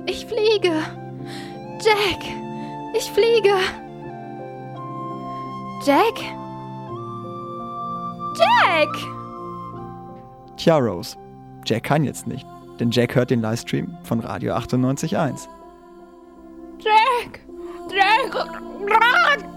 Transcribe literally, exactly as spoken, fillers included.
Ich fliege. Jack, ich fliege. Jack? Jack! Tja, Rose, Jack kann jetzt nicht, denn Jack hört den Livestream von Radio achtundneunzig Komma eins. Jack! Jack!